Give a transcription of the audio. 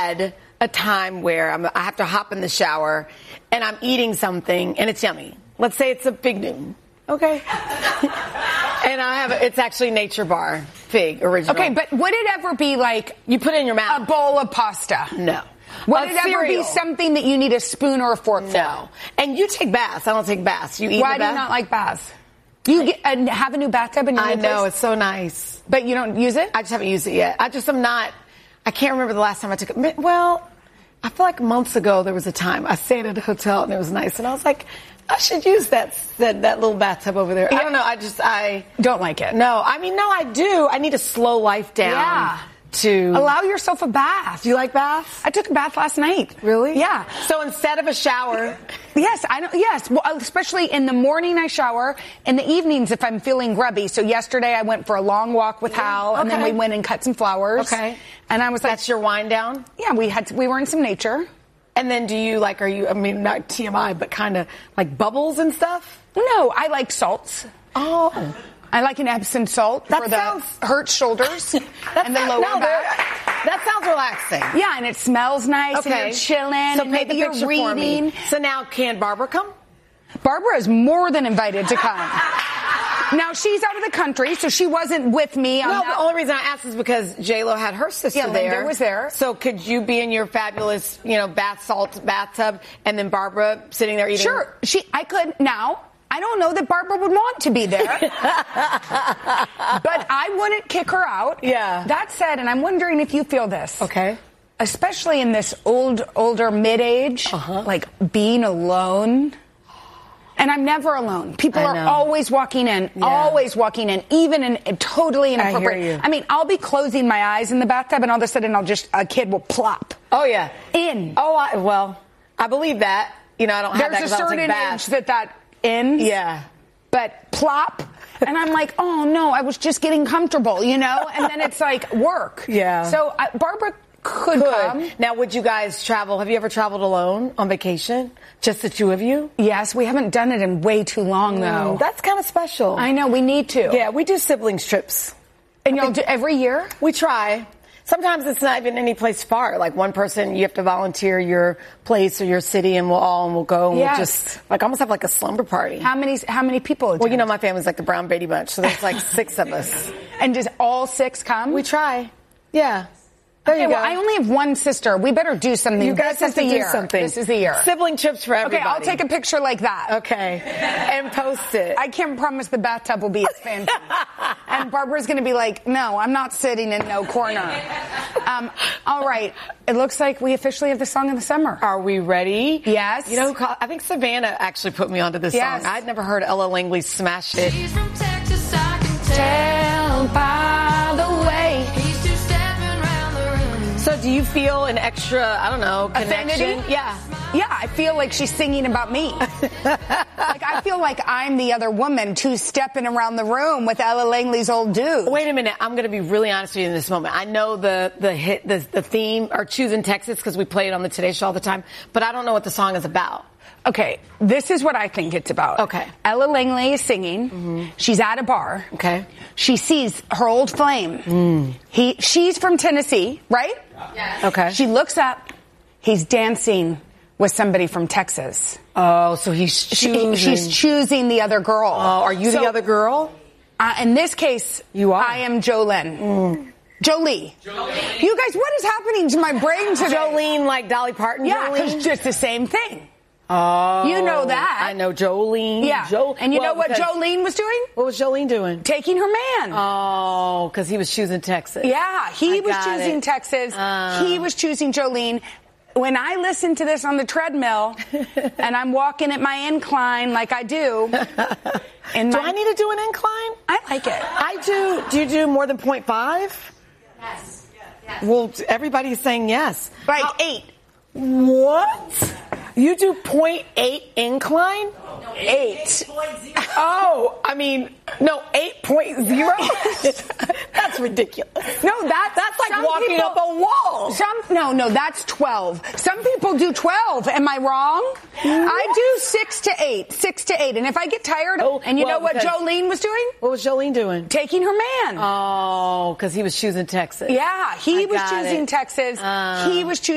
had a time where I have to hop in the shower and I'm eating something and it's yummy. Let's say it's a fig Newton. Okay. And it's actually Nature Bar fig original. Okay, but would it ever be like you put it in your mouth? A bowl of pasta? No. Would it ever be something that you need a spoon or a fork for? No. And you take baths. I don't take baths. You eat Why the do you not like baths? You have a new bathtub in your new place? I know, it's so nice. But you don't use it? I just haven't used it yet. I can't remember the last time I took it. Well, I feel like months ago there was a time I stayed at a hotel and it was nice. And I was like, I should use that little bathtub over there. Yeah. I don't know. I don't like it. No, I do. I need to slow life down. Yeah. To allow yourself a bath. Do you like baths? I took a bath last night. Really? Yeah. So instead of a shower. Yes, I know. Yes. Well, especially in the morning I shower. In the evenings if I'm feeling grubby. So yesterday I went for a long walk with Hal and then we went and cut some flowers. Okay. And I was like, that's your wind down? Yeah, we were in some nature. And then not TMI, but kind of like bubbles and stuff? No, I like salts. Oh. I like an Epsom salt for the hurt shoulders and the lower back. That sounds relaxing. Yeah, and it smells nice and you're chilling. So and maybe you're reading. So now can Barbara come? Barbara is more than invited to come. Now, she's out of the country, so she wasn't with me. The only reason I asked is because J-Lo had her sister there. Linda was there. So could you be in your fabulous, bath salt bathtub and then Barbara sitting there eating? Sure. I could. Now, I don't know that Barbara would want to be there. But I wouldn't kick her out. Yeah. That said, and I'm wondering if you feel this. Okay. Especially in this older mid-age, like being alone. And I'm never alone. People are always walking in, even in totally inappropriate. I hear you. I mean, I'll be closing my eyes in the bathtub and all of a sudden a kid will plop. Oh, yeah. In. Oh, I believe that. I don't have that There's a certain age that ends. Yeah. But plop. And I'm like, oh, no, I was just getting comfortable, And then it's like work. Yeah. So Barbara could come. Now, would you guys travel? Have you ever traveled alone on vacation? Just the two of you? Yes, we haven't done it in way too long, though. That's kind of special. I know, we need to. Yeah, we do siblings trips. And y'all do every year? We try. Sometimes it's not even any place far. Like one person, you have to volunteer your place or your city and we'll go and we'll just almost have like a slumber party. How many people attend? Well, my family's like the Brown Brady Bunch, so there's like 6 of us. And does all 6 come? We try. Yeah. There you go. Well, I only have one sister. We better do something. You guys have to do something. This is the year. Sibling trips for everybody. Okay, I'll take a picture like that. Okay. And post it. I can't promise the bathtub will be as fancy. And Barbara's going to be like, no, I'm not sitting in no corner. All right. It looks like we officially have the song of the summer. Are we ready? Yes. I think Savannah actually put me onto this song. I'd never heard Ella Langley smash it. She's from Texas, I can tell by the way. So do you feel an extra, connection? Affinity? Yeah. Yeah, I feel like she's singing about me. I feel like I'm the other woman two-stepping around the room with Ella Langley's old dude. Wait a minute. I'm going to be really honest with you in this moment. I know the theme are Choosing Texas because we play it on the Today Show all the time, but I don't know what the song is about. Okay, this is what I think it's about. Okay. Ella Langley is singing. Mm-hmm. She's at a bar. Okay. She sees her old flame. She's from Tennessee, right? Yes. Okay. She looks up. He's dancing with somebody from Texas. Oh, so he's choosing. She's choosing the other girl. Oh, are you the other girl? In this case, you are. I am Jolene. Jolie. You guys, what is happening to my brain today? Jolene, like Dolly Parton? Yeah, Jolene? it's just the same thing. Oh. You know that. I know Jolene. Yeah. And you know what Jolene was doing? What was Jolene doing? Taking her man. Oh, because he was choosing Texas. Yeah, he was choosing Texas. He was choosing Jolene. When I listen to this on the treadmill and I'm walking at my incline like I do. Do I need to do an incline? I like it. I do. Do you do more than 0.5? Yes. Well, everybody's saying yes. Like 8. What? You do 0.8 incline? No, 8. Oh, I mean, no, 8.0? That's ridiculous. No, that's like walking up a wall. No, that's 12. Some people do 12. Am I wrong? What? I do 6 to 8. 6 to 8. And if I get tired, and you know what Jolene was doing? What was Jolene doing? Taking her man. Oh, because he was choosing Texas. Yeah, he was choosing Texas. He was choosing